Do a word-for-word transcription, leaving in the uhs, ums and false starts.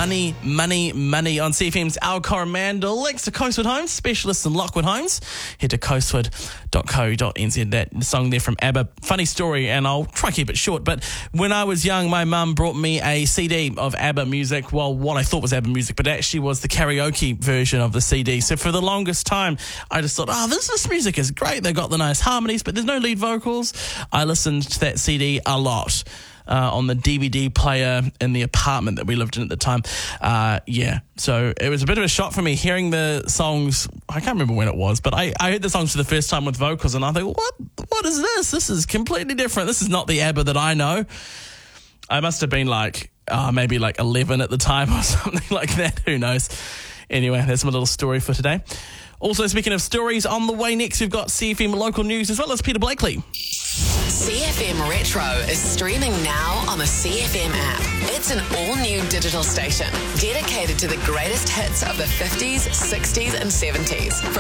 Money, Money, Money on C F M's Our Coromandel. Links to Coastwood Homes, specialists in Lockwood Homes. Head to coastwood dot co dot n z. That song there from ABBA. Funny story, and I'll try to keep it short, but when I was young, my mum brought me a C D of ABBA music. Well, what I thought was ABBA music, but actually was the karaoke version of the C D. So for the longest time, I just thought, oh, this, this music is great. They've got the nice harmonies, but there's no lead vocals. I listened to that C D a lot. Uh, on the D V D player in the apartment that we lived in at the time. Uh, yeah, so it was a bit of a shock for me hearing the songs. I can't remember when it was, but I, I heard the songs for the first time with vocals, and I thought, what? What is this? This is completely different. This is not the ABBA that I know. I must have been like, uh, maybe like eleven at the time or something like that. Who knows? Anyway, that's my little story for today. Also, speaking of stories, on the way next, we've got C F M local news as well as Peter Blakely. C F M Retro is streaming now on the C F M app. It's an all-new digital station dedicated to the greatest hits of the fifties, sixties and seventies.